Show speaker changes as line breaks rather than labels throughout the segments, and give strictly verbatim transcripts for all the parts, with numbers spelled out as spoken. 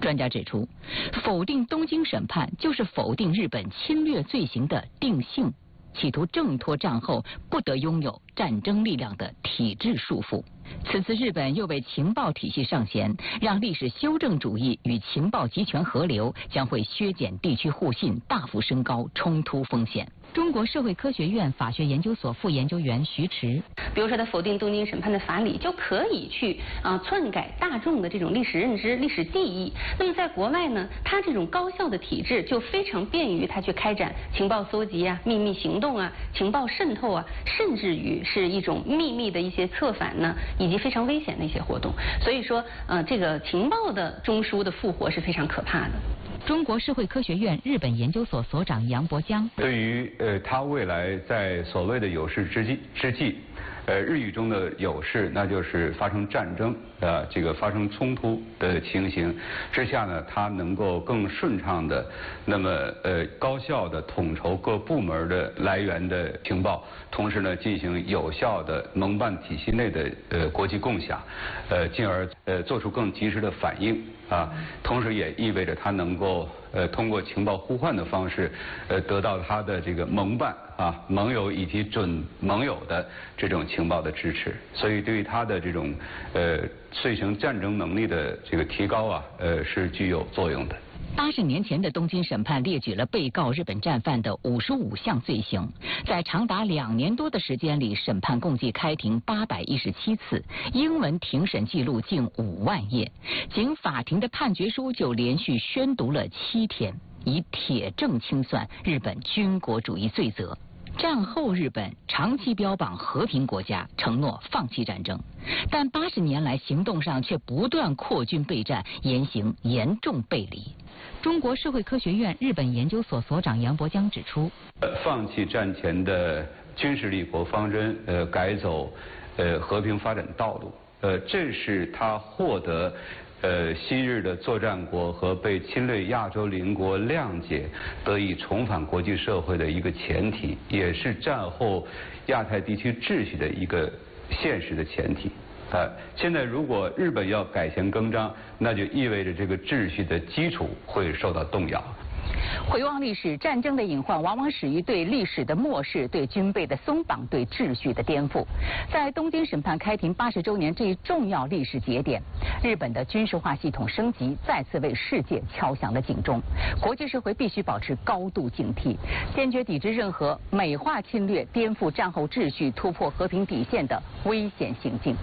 专家指出，否定东京审判就是否定日本侵略罪行的定性，企图挣脱战后不得拥有战争力量的体制束缚。此次日本又为情报体系上弦，让历史修正主义与情报集权合流，将会削减地区互信，大幅升高冲突风险。中国社会科学院法学研究所副研究员徐迟，
比如说他否定东京审判的法理，就可以去啊篡改大众的这种历史认知、历史记忆。那么在国外呢，他这种高效的体制就非常便于他去开展情报搜集啊、秘密行动啊、情报渗透啊，甚至于是一种秘密的一些策反呢，以及非常危险的一些活动。所以说，呃，这个情报的中枢的复活是非常可怕的。
中国社会科学院日本研究所所长杨伯江
对于呃他未来在所谓的有事之际之际，呃日语中的有事，那就是发生战争呃这个发生冲突的情形之下呢，他能够更顺畅的，那么呃高效的统筹各部门的来源的情报，同时呢进行有效的盟办体系内的呃国际共享，呃进而呃做出更及时的反应啊，同时也意味着他能够呃通过情报互换的方式，呃得到他的这个盟办啊盟友以及准盟友的这种情报的支持，所以对于他的这种呃遂行战争能力的这个提高啊，呃是具有作用的。
八十年前的东京审判列举了被告日本战犯的五十五项罪行，在长达两年多的时间里，审判共计开庭八百一十七次，英文庭审记录近五万页，仅法庭的判决书就连续宣读了七天，以铁证清算日本军国主义罪责。战后日本长期标榜和平国家，承诺放弃战争，但八十年来行动上却不断扩军备战，言行严重背离。中国社会科学院日本研究所所长杨伯江指出，
放弃战前的军事立国方针，呃，改走呃和平发展道路，呃，这是他获得呃昔日的作战国和被侵略亚洲邻国谅解，得以重返国际社会的一个前提，也是战后亚太地区秩序的一个现实的前提。啊，现在如果日本要改弦更张，那就意味着这个秩序的基础会受到动摇。
回望历史，战争的隐患往往始于对历史的漠视、对军备的松绑、对秩序的颠覆。在东京审判开庭八十周年这一重要历史节点，日本的军事化系统升级再次为世界敲响了警钟。国际社会必须保持高度警惕，坚决抵制任何美化侵略、颠覆战后秩序、突破和平底线的危险行径。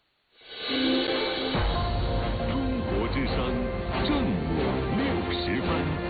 中国之声正午六十分。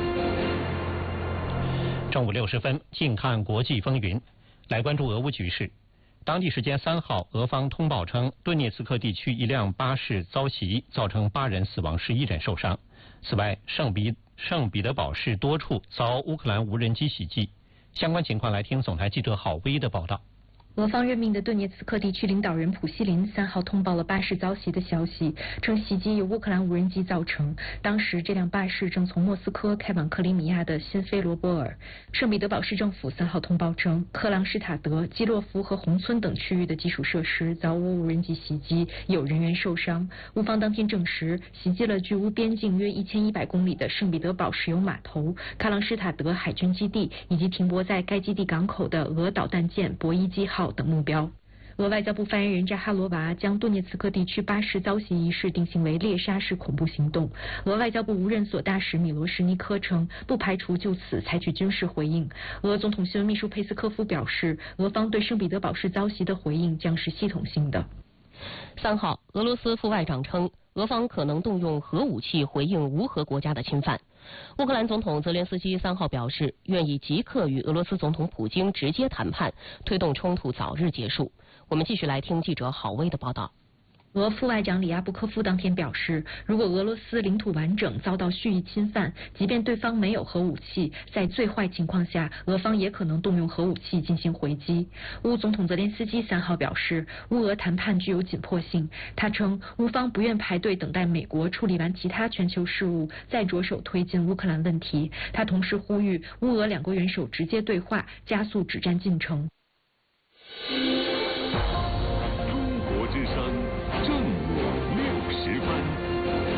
正午六十分，近看国际风云，来关注俄乌局势。当地时间三号，俄方通报称，顿涅茨克地区一辆巴士遭袭，造成八人死亡，十一人受伤。此外，圣彼圣彼得堡市多处遭乌克兰无人机袭击。相关情况，来听总台记者郝威的报道。
俄方任命的顿涅茨克地区领导人普希林三号通报了巴士遭袭的消息，称袭击由乌克兰无人机造成。当时这辆巴士正从莫斯科开往克里米亚的新菲罗波尔。圣彼得堡市政府三号通报称，克朗施塔德、基洛夫和宏村等区域的基础设施遭乌无人机袭击，有人员受伤。乌方当天证实，袭击了距乌边境约一千一百公里的圣彼得堡石油码头、克朗施塔德海军基地以及停泊在该基地港口的俄导弹舰博伊基号等目标。俄外交部发言人扎哈罗娃将顿涅茨克地区巴士遭袭一事定性为猎杀式恐怖行动。俄外交部无任所大使米罗什尼科称，不排除就此采取军事回应。俄总统新闻秘书佩斯科夫表示，俄方对圣彼得堡市遭袭的回应将是系统性的。
三号，俄罗斯副外长称，俄方可能动用核武器回应无核国家的侵犯。乌克兰总统泽连斯基三号表示，愿意即刻与俄罗斯总统普京直接谈判，推动冲突早日结束。我们继续来听记者郝威的报道。
俄副外长里亚布科夫当天表示，如果俄罗斯领土完整遭到蓄意侵犯，即便对方没有核武器，在最坏情况下，俄方也可能动用核武器进行回击。乌总统泽连斯基三号表示，乌俄谈判具有紧迫性。他称，乌方不愿排队等待美国处理完其他全球事务，再着手推进乌克兰问题。他同时呼吁乌俄两国元首直接对话，加速止战进程。